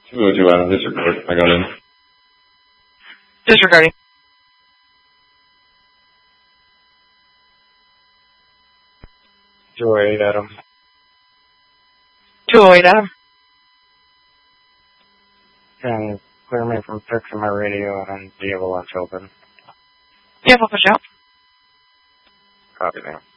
202 Adam, disregard. I got in. Disregarding. 208 Adam. 208 Adam. Can clear me from fixing my radio and the avalanche open. Yeah, we'll push out. Copy that.